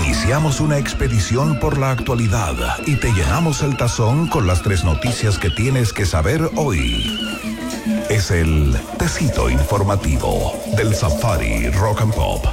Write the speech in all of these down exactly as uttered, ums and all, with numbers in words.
Iniciamos una expedición por la actualidad y te llenamos el tazón con las tres noticias que tienes que saber hoy. Es el Tecito Informativo del Safari Rock and Pop.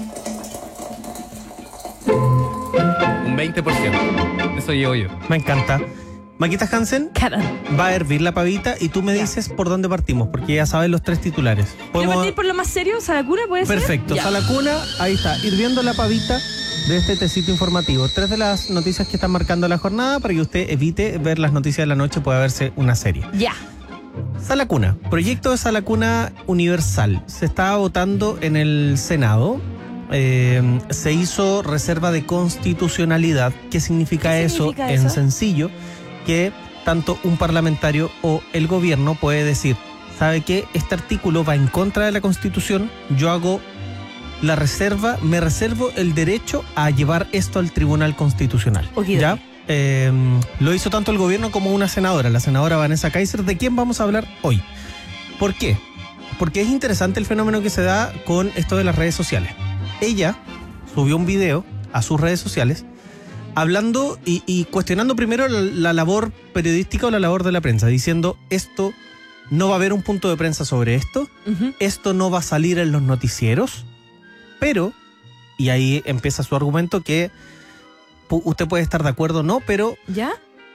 Un veinte por ciento. Eso llevo yo. Me encanta. Maquita Hansen va a hervir la pavita y tú me dices por dónde partimos, porque ya sabes los tres titulares. ¿Quiero partir por lo más serio? ¿Salacuna puede ser? Perfecto. Salacuna, ahí está, hirviendo la pavita de este tecito informativo. Tres de las noticias que están marcando la jornada para que usted evite ver las noticias de la noche, pueda verse una serie. Ya. Salacuna, proyecto de Salacuna Universal. Se está votando en el Senado. Eh, se hizo reserva de constitucionalidad. ¿Qué significa, ¿Qué eso? significa En eso? sencillo, que tanto un parlamentario o el gobierno puede decir, ¿sabe qué? Este artículo va en contra de la Constitución, yo hago la reserva, me reservo el derecho a llevar esto al Tribunal Constitucional. Okay, ¿Ya? okay. Eh, lo hizo tanto el gobierno como una senadora, la senadora Vanessa Kaiser, de quien vamos a hablar hoy. ¿Por qué? Porque es interesante el fenómeno que se da con esto de las redes sociales. Ella subió un video a sus redes sociales hablando y, y cuestionando primero la, la labor periodística o la labor de la prensa, diciendo esto no va a haber un punto de prensa sobre esto, Uh-huh. esto no va a salir en los noticieros, pero, y ahí empieza su argumento que pu- usted puede estar de acuerdo o no, pero ¿Ya?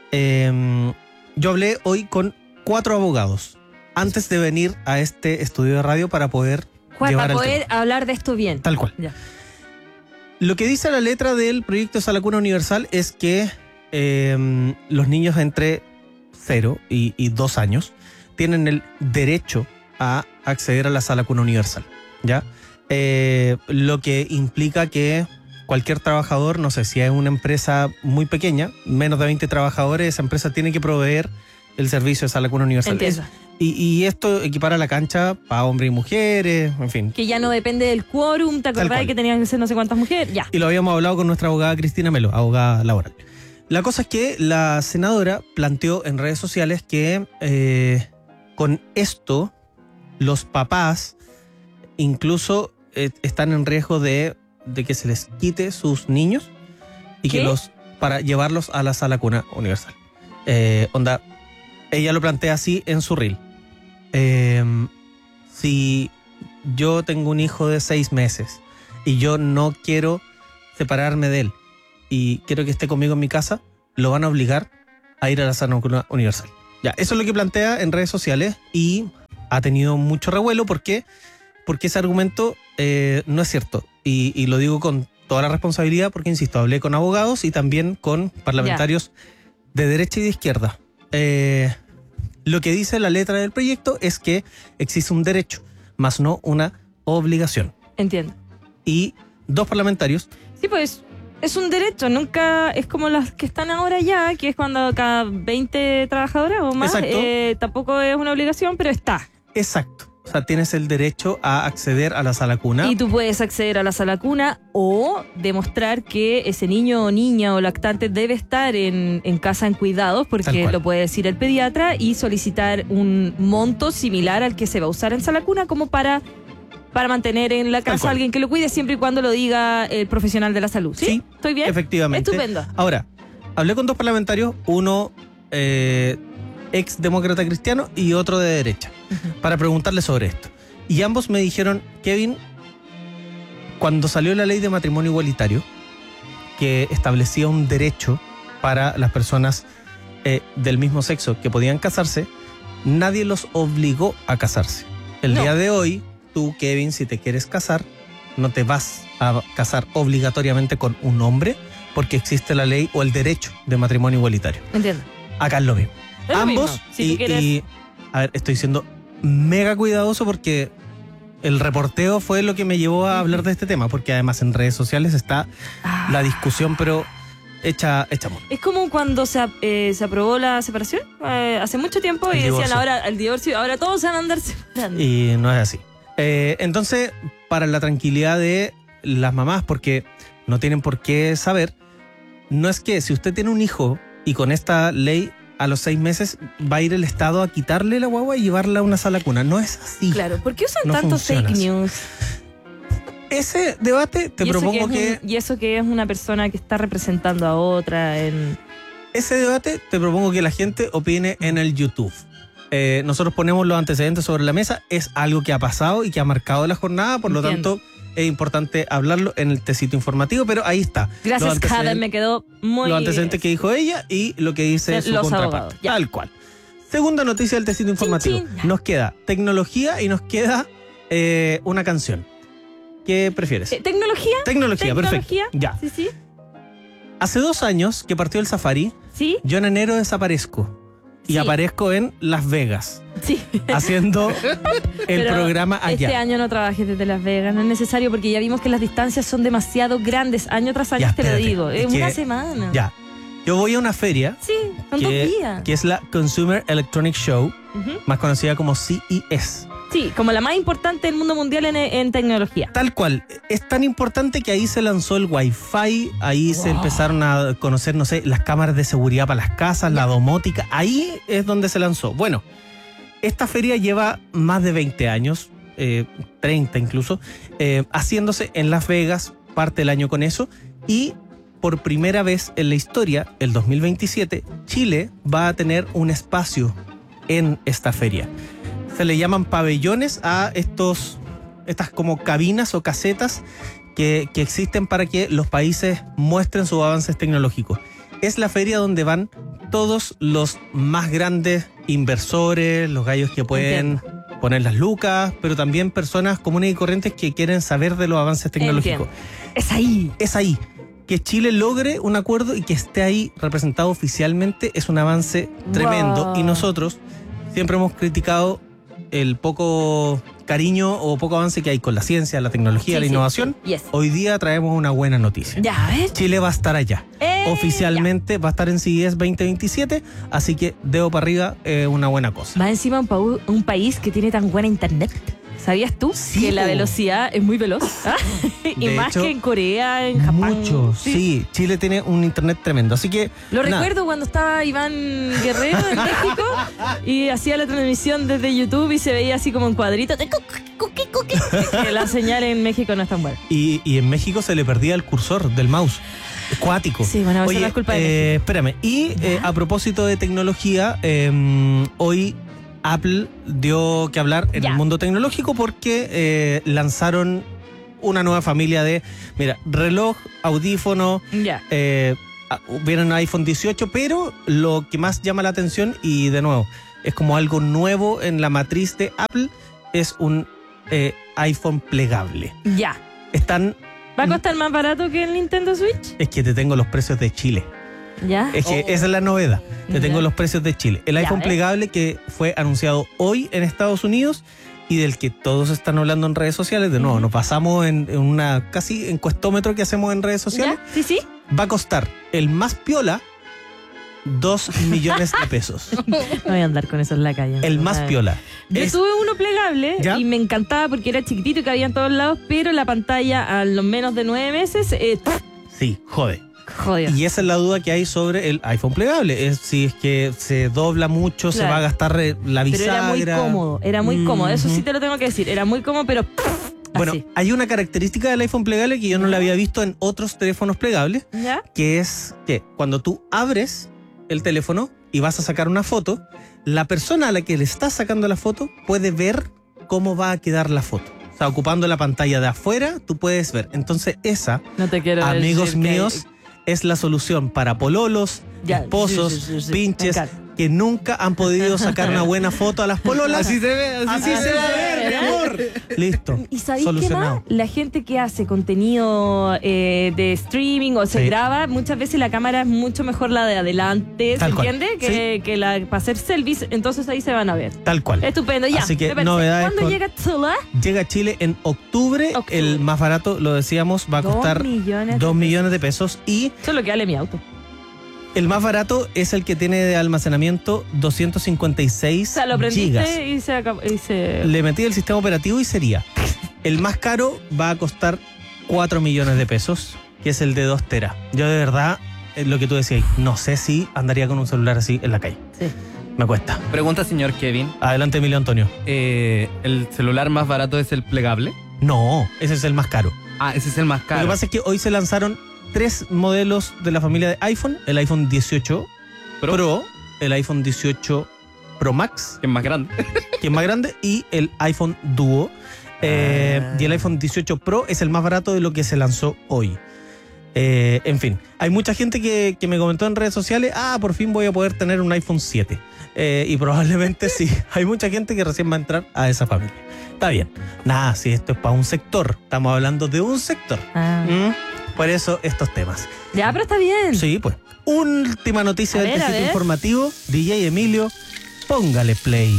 eh, yo hablé hoy con cuatro abogados antes de venir a este estudio de radio para poder Juan, llevar para el poder tema. hablar de esto bien. Tal cual. Ya. Lo que dice la letra del proyecto de Salacuna Universal es que eh, los niños entre cero y, y dos años tienen el derecho a acceder a la Salacuna Universal, ¿ya? Eh, lo que implica que cualquier trabajador, no sé si es una empresa muy pequeña, menos de veinte trabajadores, esa empresa tiene que proveer el servicio de Salacuna Universal. Entiendo. Es- y, y esto equipara la cancha para hombres y mujeres, en fin. Que ya no depende del quórum, ¿te Tal acordás cual. que tenían que ser no sé cuántas mujeres? Ya. Y lo habíamos hablado con nuestra abogada Cristina Melo, abogada laboral. La cosa es que la senadora planteó en redes sociales que eh, con esto los papás incluso eh, están en riesgo de, de que se les quite sus niños y ¿Qué? que los para llevarlos a la Salacuna Universal. Eh, onda, ella lo plantea así en su reel. Eh, si yo tengo un hijo de seis meses y yo no quiero separarme de él y quiero que esté conmigo en mi casa, lo van a obligar a ir a la Salacuna Universal. Ya, eso es lo que plantea en redes sociales y ha tenido mucho revuelo. ¿Por qué? Porque ese argumento eh, no es cierto. Y, y lo digo con toda la responsabilidad porque, insisto, hablé con abogados y también con parlamentarios de derecha y de izquierda. Eh, lo que dice la letra del proyecto es que existe un derecho, más no una obligación. Entiendo. Y dos parlamentarios. Sí, pues es un derecho, nunca es como las que están ahora ya, que es cuando cada veinte trabajadoras o más, Exacto. eh, tampoco es una obligación, pero está. Exacto. O sea, tienes el derecho a acceder a la Salacuna. Y tú puedes acceder a la Salacuna o demostrar que ese niño o niña o lactante debe estar en, en casa en cuidados, Tal porque cual. lo puede decir el pediatra, y solicitar un monto similar al que se va a usar en Salacuna como para, para mantener en la Tal casa cual. a alguien que lo cuide siempre y cuando lo diga el profesional de la salud. ¿Sí? Sí, ¿Estoy bien? efectivamente. Estupendo. Ahora, hablé con dos parlamentarios, uno eh, ex demócrata cristiano y otro de derecha, para preguntarle sobre esto. Y ambos me dijeron, Kevin, cuando salió la ley de matrimonio igualitario, que establecía un derecho para las personas eh, del mismo sexo que podían casarse, nadie los obligó a casarse. El No. día de hoy, tú, Kevin, si te quieres casar, no te vas a casar obligatoriamente con un hombre porque existe la ley o el derecho de matrimonio igualitario. Entiendo. Acá es lo mismo. Es lo Ambos, mismo. Si y, tú quieres- y, a ver, estoy siendo mega cuidadoso porque el reporteo fue lo que me llevó a hablar de este tema, porque además en redes sociales está Ah. la discusión, pero hecha, hecha amor. Es como cuando se, ap- eh, se aprobó la separación eh, hace mucho tiempo El y decían divorcio. ahora el divorcio, ahora todos se van a andar separando. Y no es así. Eh, entonces, para la tranquilidad de las mamás, porque no tienen por qué saber, no es que si usted tiene un hijo y con esta ley a los seis meses va a ir el Estado a quitarle la guagua y llevarla a una sala cuna. No es así. Claro, ¿por qué usan No tantos funciona fake así. news? ese debate te y eso propongo que, que... es un- y eso que es una persona que está representando a otra en... Ese debate te propongo que la gente opine en el YouTube. Eh, nosotros ponemos los antecedentes sobre la mesa. Es algo que ha pasado y que ha marcado la jornada, por lo Entiendo. tanto es importante hablarlo en el tecito informativo, pero ahí está. Gracias, Los Karen, antecedentes- me quedó muy... Los antecedentes que dijo ella y lo que dice Los su contraparte. abogados, ya. Tal cual. Segunda noticia del tecito informativo. chin. Nos queda tecnología y nos queda eh, una canción. ¿Qué prefieres? Eh, ¿Tecnología? Tecnología, perfecto. ¿Tecnología? Ya. Sí, sí. Hace dos años que partió el Safari, Sí, yo en enero desaparezco. Y Sí. aparezco en Las Vegas, sí. haciendo el Pero programa allá. Este año no trabajes desde Las Vegas, no es necesario porque ya vimos que las distancias son demasiado grandes. Año tras año Ya, te lo espérate, digo. es Es una que- semana. Ya. Yo voy a una feria Sí, son dos que, días. que es la Consumer Electronic Show, Ujú. más conocida como C E S. Sí, como la más importante del mundo mundial en, en tecnología. Tal cual. Es tan importante que ahí se lanzó el Wi-Fi, ahí se Wow. empezaron a conocer, no sé, las cámaras de seguridad para las casas, la domótica. Ahí es donde se lanzó. Bueno, esta feria lleva más de veinte años, eh, treinta incluso, eh, haciéndose en Las Vegas, parte del año con eso, y por primera vez en la historia, el dos mil veintisiete, Chile va a tener un espacio en esta feria. Se le llaman pabellones a estos, estas como cabinas o casetas que, que existen para que los países muestren sus avances tecnológicos. Es la feria donde van todos los más grandes inversores, los gallos que pueden poner las lucas, pero también personas comunes y corrientes que quieren saber de los avances tecnológicos. Entiendo. Es ahí. Es ahí. Que Chile logre un acuerdo y que esté ahí representado oficialmente es un avance tremendo. Wow. Y nosotros siempre hemos criticado el poco cariño o poco avance que hay con la ciencia, la tecnología, Sí, la sí, innovación. sí. Yes. Hoy día traemos una buena noticia. Ya, ¿ves? Chile va a estar allá. Eh, Oficialmente va a estar en C E S veinte veintisiete, así que dedo para arriba, eh, una buena cosa. Va encima un, pau- un país que tiene tan buena internet. ¿Sabías tú Sí, que la po. velocidad es muy veloz? ¿Ah? y De más hecho, que en Corea, en Japón. Mucho, sí. Chile tiene un internet tremendo, así que Lo nada. recuerdo cuando estaba Iván Guerrero en México y hacía la transmisión desde YouTube y se veía así como en cuadritos. de cu- cu- cu- cu- cu- que la señal en México no es tan buena. Y, y en México se le perdía el cursor del mouse. Es cuático. Sí, bueno, eso Oye, no es culpa de eh, espérame. Y eh, a propósito de tecnología, eh, hoy Apple dio que hablar en Ya. el mundo tecnológico porque eh, lanzaron una nueva familia de, mira, reloj, audífono, Ya. eh, a- vieron iPhone dieciocho, pero lo que más llama la atención, y de nuevo, es como algo nuevo en la matriz de Apple, es un eh, iPhone plegable. Ya. Están, ¿Va a costar más barato que el Nintendo Switch? es que te tengo los precios de Chile. Ya. Es que esa es la novedad. Te Ya. tengo los precios de Chile. El Ya, iPhone ¿eh? plegable que fue anunciado hoy en Estados Unidos y del que todos están hablando en redes sociales. De nuevo, Ujú. nos basamos en, en una casi encuestómetro que hacemos en redes sociales. ¿Ya? Sí, sí. Va a costar el más piola dos millones de pesos. No voy a andar con eso en la calle. El más Ay. piola. Yo Es- tuve uno plegable ¿Ya? y me encantaba porque era chiquitito y cabía en todos lados, pero la pantalla a lo menos de nueve meses, eh, Sí, jode. jodido. Y esa es la duda que hay sobre el iPhone plegable. Es si es que se dobla mucho, se Claro. va a gastar eh, la Pero bisagra. era muy cómodo, era muy cómodo. Eso sí Ujú. te lo tengo que decir. Era muy cómodo, pero Bueno, así. hay una característica del iPhone plegable que yo no la había visto en otros teléfonos plegables, ¿Ya? que es que cuando tú abres el teléfono y vas a sacar una foto, la persona a la que le estás sacando la foto puede ver cómo va a quedar la foto. O sea, ocupando la pantalla de afuera, tú puedes ver. Entonces esa, No te quiero amigos decir que- míos, es la solución para pololos, Ya, esposos, sí, sí, sí, sí. pinches, Me encanta. que nunca han podido sacar una buena foto a las pololas. Así se ve, así, Así se se va a ve. ver, mi amor. Listo. ¿Y sabéis qué Solucionado. más? La gente que hace contenido eh, de streaming o se Sí. graba, muchas veces la cámara es mucho mejor la de adelante, Tal ¿se cual. entiende? Que, que la para hacer selfies, entonces ahí se van a ver. Tal cual. Estupendo, ya. Así que me parece. novedades ¿Cuándo con- llega Tula? Llega a Chile en octubre. Octubre. El más barato, lo decíamos, va a Dos costar millones de dos pesos. millones de pesos. Y Eso es lo que vale mi auto. el más barato es el que tiene de almacenamiento doscientos cincuenta y seis O sea, lo prendiste gigas. y se acabó. Y se... Le metí el sistema operativo y sería. El más caro va a costar cuatro millones de pesos, que es el de dos teras. Yo de verdad, eh, lo que tú decías, no sé si andaría con un celular así en la calle. Sí. Me cuesta. Pregunta, señor Kevin. Adelante, Emilio Antonio. eh, ¿El celular más barato es el plegable? No, ese es el más caro. Ah, ese es el más Lo caro. que pasa es que hoy se lanzaron tres modelos de la familia de iPhone. El iPhone dieciocho Pro. Pro, el iPhone dieciocho Pro Max, Que es más grande. que es más grande, y el iPhone Duo. Eh, Ah. Y el iPhone dieciocho Pro es el más barato de lo que se lanzó hoy. Eh, en fin, hay mucha gente que, que me comentó en redes sociales, ah, por fin voy a poder tener un iPhone siete. Eh, y probablemente sí, hay mucha gente que recién va a entrar a esa familia. Está bien. Nada, si esto es para un sector, estamos hablando de un sector. Ah. ¿Mm? Por eso estos temas. Ya, pero está bien. Sí, pues. Última noticia A del ver, a tecito ver. informativo. D J Emilio, póngale play.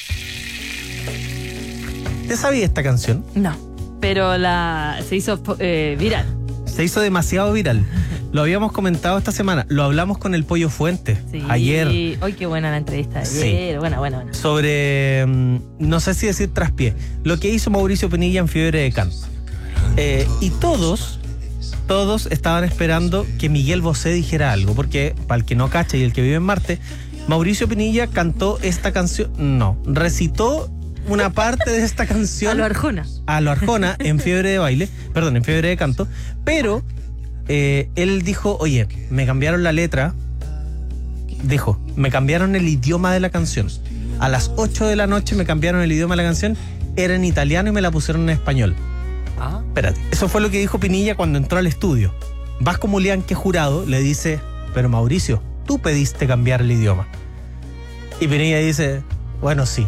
¿Te sabía esta canción? No, pero la se hizo eh, viral. Se hizo demasiado viral. Lo habíamos comentado esta semana. Lo hablamos con el Pollo Fuente Sí. ayer Hoy qué buena la entrevista de Sí. ayer. Buena, buena, buena. sobre, mm, no sé si decir traspié, lo que hizo Mauricio Pinilla en Fiebre de Canto. Eh, y todos, todos estaban esperando que Miguel Bosé dijera algo, porque para el que no cacha y el que vive en Marte, Mauricio Pinilla cantó esta canción, no, recitó una parte de esta A canción lo Arjona. a lo Arjona en Fiebre de Baile, perdón, en Fiebre de Canto, pero eh, él dijo, oye, me cambiaron la letra, dijo, me cambiaron el idioma de la canción. A las ocho de la noche me cambiaron el idioma de la canción, era en italiano y me la pusieron en español. Ah. Espérate, eso fue lo que dijo Pinilla cuando entró al estudio. Vasco Mulián, que jurado, le dice, pero Mauricio, tú pediste cambiar el idioma. Y Pinilla dice, bueno, sí.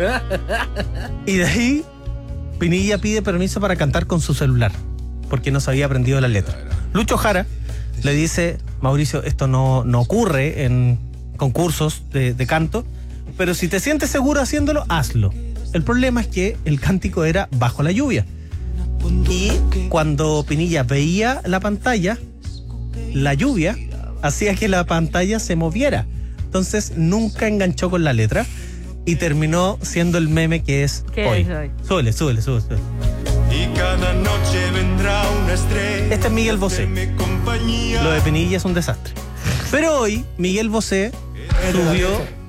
Y de ahí, Pinilla pide permiso para cantar con su celular, porque no se había aprendido la letra. Lucho Jara le dice, Mauricio, esto no, no ocurre en concursos de, de canto, pero si te sientes seguro haciéndolo, hazlo. El problema es que el cántico era bajo la lluvia. Y cuando Pinilla veía la pantalla, la lluvia hacía que la pantalla se moviera. Entonces nunca enganchó con la letra y terminó siendo el meme que es ¿Qué hoy. es hoy? Súbele, súbele, súbele, súbele. Y cada noche vendrá una estrella. Este es Miguel Bosé. Hacerme compañía. Lo de Pinilla es un desastre. Pero hoy Miguel Bosé subió,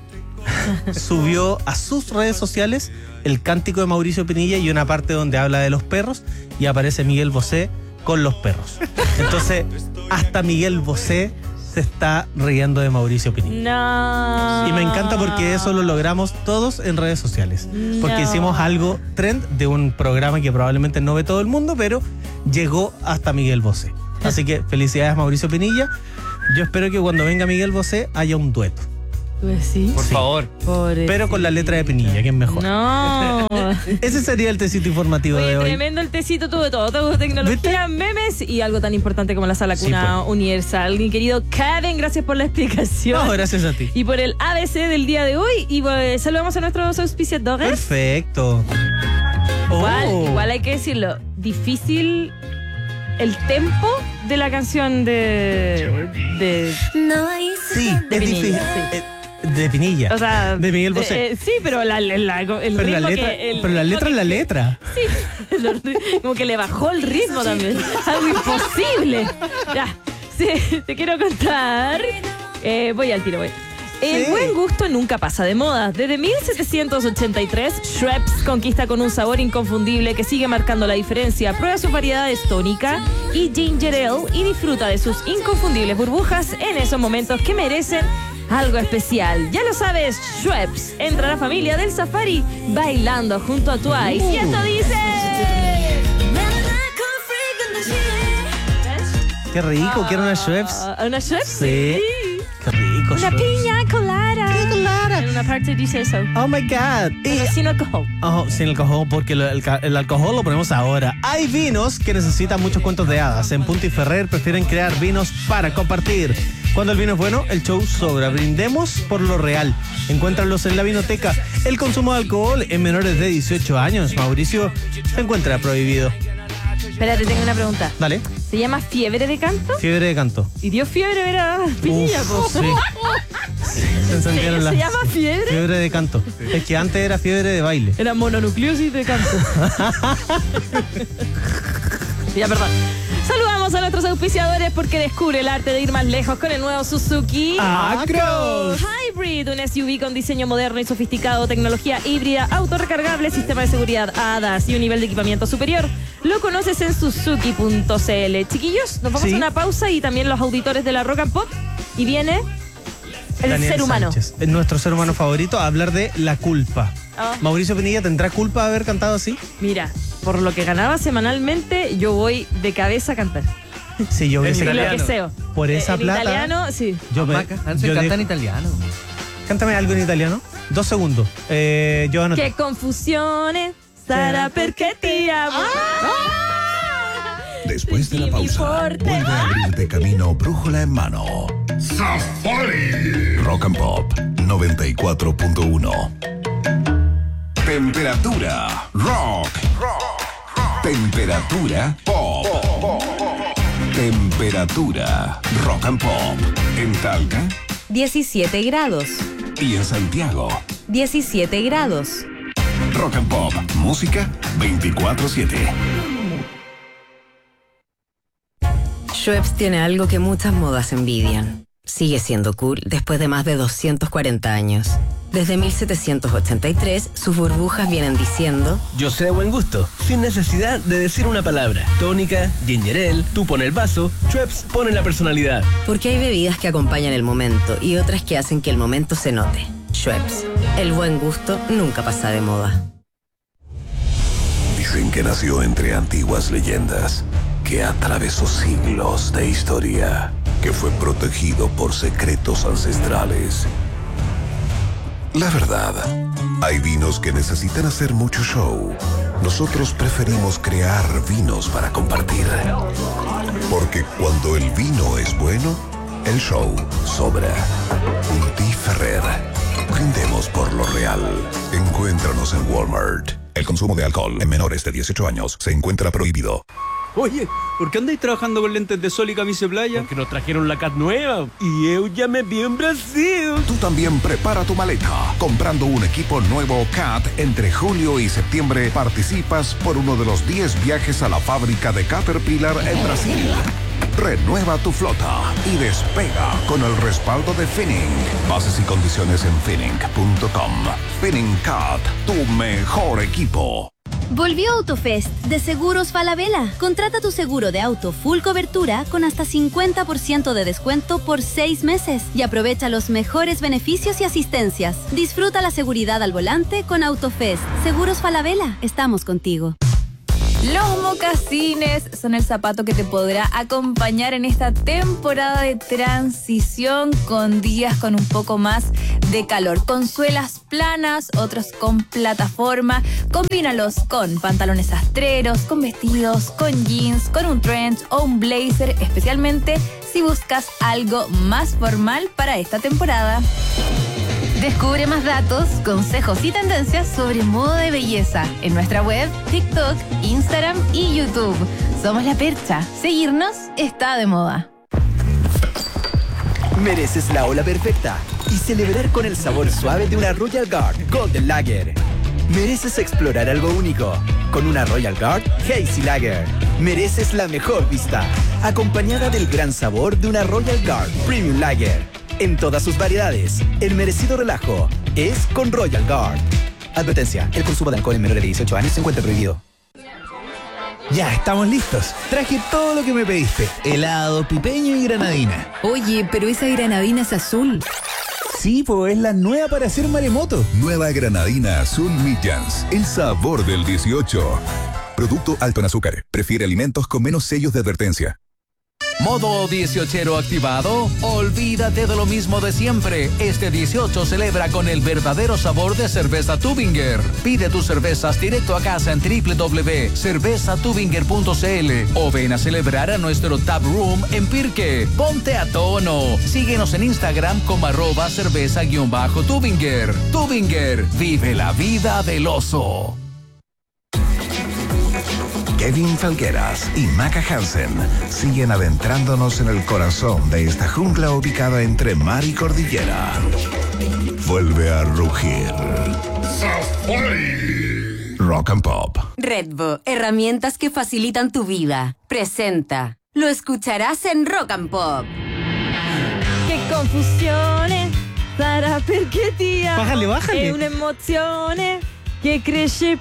subió a sus redes sociales el cántico de Mauricio Pinilla y una parte donde habla de los perros y aparece Miguel Bosé con los perros. Entonces, hasta Miguel Bosé se está riendo de Mauricio Pinilla. No. Y me encanta porque eso lo logramos todos en redes sociales. Porque No. hicimos algo trend de un programa que probablemente no ve todo el mundo, pero llegó hasta Miguel Bosé. Así que felicidades Mauricio Pinilla. Yo espero que cuando venga Miguel Bosé haya un dueto. Pues sí. Por Sí. favor. Pobrecito. Pero con la letra de Pinilla, que es mejor. No. Ese sería el tecito informativo Oye, de hoy. tremendo el tecito, tuvo de todo. Tuvo tecnología, memes y algo tan importante como la sala Sí, cuna pues. universal. Mi querido Kevin, gracias por la explicación. No, gracias a ti. Y por el A B C del día de hoy. Y pues, saludamos a nuestros auspiciadores. Perfecto. Igual, Oh. igual hay que decirlo, difícil el tempo de la canción de. de Sí, de es Pinilla, difícil. sí. Eh, De Pinilla. o sea, de Miguel Bosé. eh, eh, sí, pero la, la- la- el pero la ritmo letra, que, el pero la ritmo letra es la letra. que- lo- como que le bajó el ritmo también. Algo imposible. Ya, sí, te quiero contar. Eh, voy al tiro, voy. El Sí. buen gusto nunca pasa de moda. Desde mil setecientos ochenta y tres, Schweppes conquista con un sabor inconfundible que sigue marcando la diferencia. Prueba sus variedades tónica y ginger ale y disfruta de sus inconfundibles burbujas en esos momentos que merecen algo especial. Ya lo sabes, Schweppes entra a la familia del Safari bailando junto a Twice. Y esto dice... Qué rico, quiero una Schweppes. Ah, ¿Una Schweppes? Sí. Qué rico. Una Schweppes. piña colada. Piña colada. En una parte dice eso. Oh my God. Y Pero sin alcohol. Ojo, sin alcohol, porque lo- el, ca- el alcohol lo ponemos ahora. Hay vinos que necesitan muchos cuentos de hadas. En Punta y Ferrer prefieren crear vinos para compartir. Cuando el vino es bueno, el show sobra. Brindemos por lo real. Encuéntralos en la vinoteca. El consumo de alcohol en menores de dieciocho años, Mauricio, se encuentra prohibido. Espérate, tengo una pregunta. Dale, ¿Se llama fiebre de canto? fiebre de canto. Y dio fiebre ver a Pinilla, po. Uf, sí. Se encendieron ¿Se las- llama fiebre? Fiebre de canto. Es que antes era fiebre de baile. Era mononucleosis de canto. Ya, perdón. Saludamos a nuestros nuestros auspiciadores porque descubre el arte de ir más lejos con el nuevo Suzuki Acros Hybrid, un S U V con diseño moderno y sofisticado, tecnología híbrida, autorrecargable, sistema de seguridad A D A S y un nivel de equipamiento superior. Lo conoces en suzuki punto c l. Chiquillos, nos vamos Sí. a una pausa y también los auditores de la Rock and Pop. Y viene el Daniel ser humano. Sánchez, es nuestro ser humano favorito, a hablar de la culpa. Ah. Mauricio Pinilla, ¿tendrá culpa de haber cantado así? Mira, por lo que ganaba semanalmente, yo voy de cabeza a cantar. Sí, yo En hubiese Y lo que italiano. sé. Por esa en plata. italiano, sí. Yo me, Maca, Hansen yo canta en dejo- italiano. Cántame algo en italiano. Dos segundos. Eh, yo anoto. Che confusione sarà perché ti amo. Después de la Sentimi pausa, forte. vuelve a abrirte camino brújula en mano. Rock and Pop noventa y cuatro punto uno. Temperatura rock. Temperatura pop. Temperatura rock and pop. En Talca diecisiete grados. y en Santiago. diecisiete grados. Rock and Pop. Música veinticuatro siete. Schweppes tiene algo que muchas modas envidian. Sigue siendo cool después de más de doscientos cuarenta años. Desde mil setecientos ochenta y tres, sus burbujas vienen diciendo: Yo sé de buen gusto, sin necesidad de decir una palabra. Tónica, ginger ale, tú pon el vaso, Schweppes pone la personalidad. porque hay bebidas que acompañan el momento y otras que hacen que el momento se note. Schweppes, el buen gusto nunca pasa de moda. Dicen que nació entre antiguas leyendas, que atravesó siglos de historia, que fue protegido por secretos ancestrales. La verdad, hay vinos que necesitan hacer mucho show. Nosotros preferimos crear vinos para compartir. Porque cuando el vino es bueno, el show sobra. Unti Ferrer. Brindemos por lo real. Encuéntranos en Walmart. El consumo de alcohol en menores de dieciocho años se encuentra prohibido. Oye, ¿por qué andáis trabajando con lentes de sol y camisa de playa? Porque nos trajeron la cat nueva y eu ya me vi en Brasil. Tú también prepara tu maleta. Comprando un equipo nuevo C A T entre julio y septiembre participas por uno de los diez viajes a la fábrica de Caterpillar en Brasil. Renueva tu flota y despega con el respaldo de Finning. Bases y condiciones en finning punto com. Finning C A T, tu mejor equipo. Volvió AutoFest de Seguros Falabella. Contrata tu seguro de auto full cobertura con hasta cincuenta por ciento de descuento por seis meses y aprovecha los mejores beneficios y asistencias. Disfruta la seguridad al volante con AutoFest. Seguros Falabella, estamos contigo. Los mocasines son el zapato que te podrá acompañar en esta temporada de transición con días con un poco más de calor. Con suelas planas, otros con plataforma. Combínalos con pantalones astreros, con vestidos, con jeans, con un trench o un blazer, especialmente si buscas algo más formal para esta temporada. Descubre más datos, consejos y tendencias sobre moda de belleza en nuestra web, TikTok, Instagram y YouTube. Somos La Percha. Seguirnos está de moda. Mereces la ola perfecta y celebrar con el sabor suave de una Royal Guard Golden Lager. Mereces explorar algo único con una Royal Guard Hazy Lager. Mereces la mejor vista, acompañada del gran sabor de una Royal Guard Premium Lager. En todas sus variedades, el merecido relajo es con Royal Guard. Advertencia, el consumo de alcohol en menores de dieciocho años se encuentra prohibido. Ya, estamos listos. Traje todo lo que me pediste. Helado, pipeño y granadina. Oye, pero esa granadina es azul. Sí, pues es la nueva para hacer maremoto. Nueva granadina azul Milans. El sabor del dieciocho. Producto alto en azúcar. Prefiere alimentos con menos sellos de advertencia. ¿Modo dieciochero activado? Olvídate de lo mismo de siempre. Este dieciocho celebra con el verdadero sabor de cerveza Tubinger. Pide tus cervezas directo a casa en doble u doble u doble u punto cerveza tubinger punto c l o ven a celebrar a nuestro Tap Room en Pirque. Ponte a tono. Síguenos en Instagram como arroba cerveza-tubinger. Tubinger, vive la vida del oso. Kevin Felgueras y Maca Hansen siguen adentrándonos en el corazón de esta jungla ubicada entre mar y cordillera. Vuelve a rugir. Rock and Pop. Redbo, herramientas que facilitan tu vida. Presenta. lo escucharás en Rock and Pop. Che confusione sarà perché ti amo. Bájale, bájale. È un'emozione che cresce